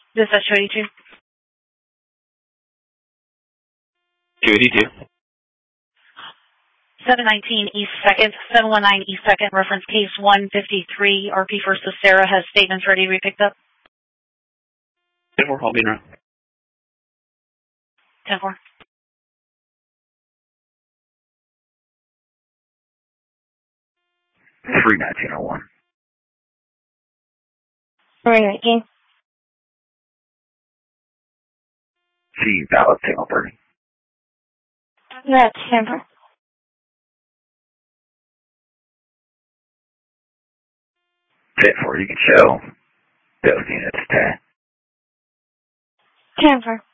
This is 282. 282. 719 East 2nd, 719 East 2nd, reference case 153. RP versus Sarah has statements ready to be picked up. 10-4, I'll be around. 10-4. Three 1901. 319. G valid signal 30. That's 10-4. 10-4, you can show those units 10. 10-4.